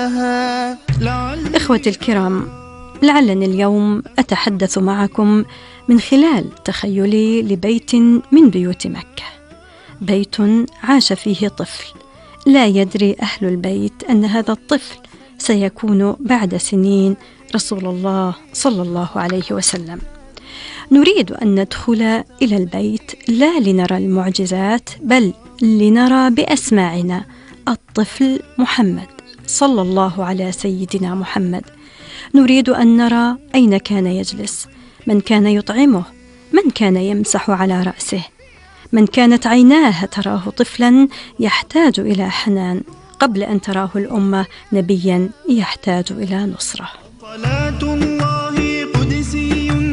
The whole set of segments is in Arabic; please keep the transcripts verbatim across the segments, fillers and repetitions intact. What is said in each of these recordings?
إخوتي الكرام، لعلني اليوم أتحدث معكم من خلال تخيلي لبيت من بيوت مكة، بيت عاش فيه طفل لا يدري أهل البيت أن هذا الطفل سيكون بعد سنين رسول الله صلى الله عليه وسلم. نريد أن ندخل إلى البيت لا لنرى المعجزات، بل لنرى بأسماعنا الطفل محمد صلى الله على سيدنا محمد. نريد أن نرى أين كان يجلس، من كان يطعمه، من كان يمسح على رأسه، من كانت عيناه تراه طفلا يحتاج إلى حنان قبل أن تراه الأمة نبيا يحتاج إلى نصرة. صلاة الله قدسي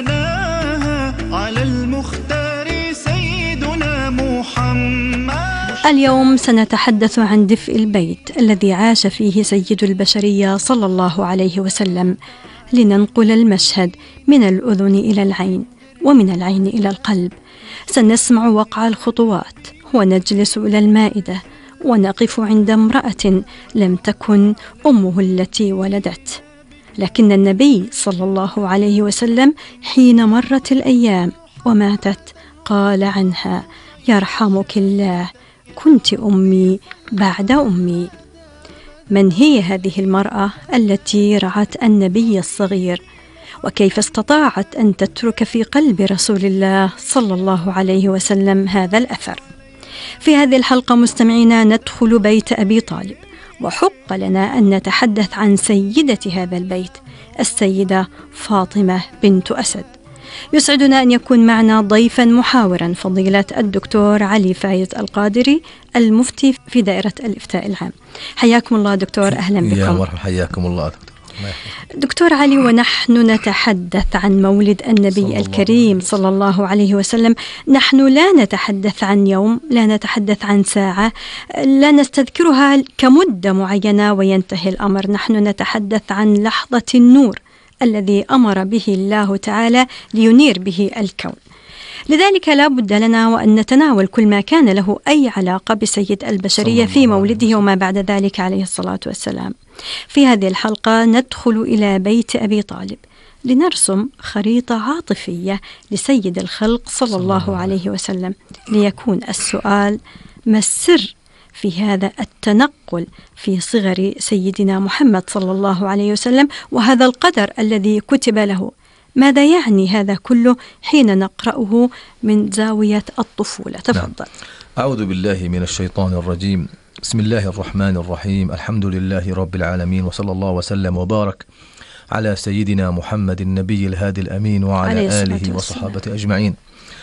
سناها على المختار سيدنا محمد. اليوم سنتحدث عن دفء البيت الذي عاش فيه سيد البشرية صلى الله عليه وسلم، لننقل المشهد من الأذن إلى العين ومن العين إلى القلب. سنسمع وقع الخطوات ونجلس إلى المائدة ونقف عند امرأة لم تكن أمه التي ولدت، لكن النبي صلى الله عليه وسلم حين مرت الأيام وماتت قال عنها: يرحمك الله، كنت أمي بعد أمي. من هي هذه المرأة التي رعت النبي الصغير؟ وكيف استطاعت أن تترك في قلب رسول الله صلى الله عليه وسلم هذا الأثر؟ في هذه الحلقة مستمعينا ندخل بيت أبي طالب، وحق لنا أن نتحدث عن سيدة هذا البيت، السيدة فاطمة بنت أسد. يسعدنا أن يكون معنا ضيفا محاورا فضيلة الدكتور علي فايز القادري، المفتي في دائرة الإفتاء العام. حياكم الله دكتور، أهلا بكم. يا مرحبا، حياكم الله دكتور. دكتور علي، ونحن نتحدث عن مولد النبي صلى الكريم صلى الله عليه وسلم، نحن لا نتحدث عن يوم، لا نتحدث عن ساعة، لا نستذكرها كمدة معينة وينتهي الأمر. نحن نتحدث عن لحظة النور الذي أمر به الله تعالى لينير به الكون. لذلك لا بد لنا وأن نتناول كل ما كان له أي علاقة بسيد البشرية في مولده وما بعد ذلك عليه الصلاة والسلام. في هذه الحلقة ندخل إلى بيت أبي طالب لنرسم خريطة عاطفية لسيد الخلق صلى الله عليه وسلم، ليكون السؤال: ما السر في هذا التنقل في صغر سيدنا محمد صلى الله عليه وسلم، وهذا القدر الذي كتب له؟ ماذا يعني هذا كله حين نقرأه من زاوية الطفولة؟ تفضل. نعم. أعوذ بالله من الشيطان الرجيم. بسم الله الرحمن الرحيم. الحمد لله رب العالمين، وصلى الله وسلم وبارك على سيدنا محمد النبي الهادي الأمين وعلى آله وصحابته أجمعين.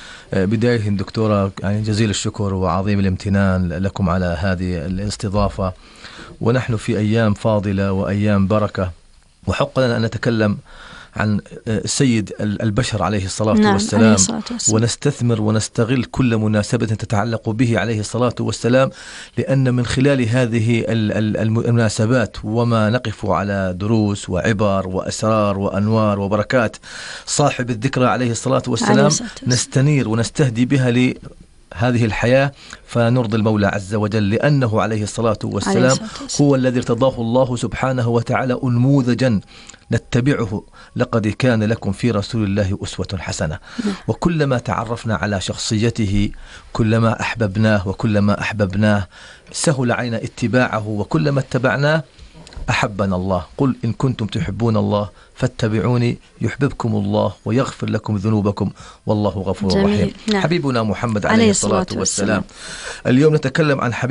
بداية دكتورة، يعني جزيل الشكر وعظيم الامتنان لكم على هذه الاستضافة، ونحن في أيام فاضلة وأيام بركة، وحق لنا أن نتكلم عن السيد البشر عليه الصلاة نعم والسلام، الصلاة والسلام، ونستثمر ونستغل كل مناسبة تتعلق به عليه الصلاة والسلام، لأن من خلال هذه المناسبات وما نقف على دروس وعبر وأسرار وأنوار وبركات صاحب الذكرى عليه الصلاة والسلام نستنير ونستهدي بها ل هذه الحياة، فنرضي المولى عز وجل، لأنه عليه الصلاة والسلام هو الذي ارتضاه الله سبحانه وتعالى أنموذجا نتبعه. لقد كان لكم في رسول الله أسوة حسنة. وكلما تعرفنا على شخصيته كلما أحببناه، وكلما أحببناه سهل علينا اتباعه، وكلما اتبعناه أحبنا الله. قل إن كنتم تحبون الله فاتبعوني يحببكم الله ويغفر لكم ذنوبكم والله غفور رحيم. نعم. حبيبنا محمد عليه الصلاة والسلام. اليوم نتكلم عن حبيب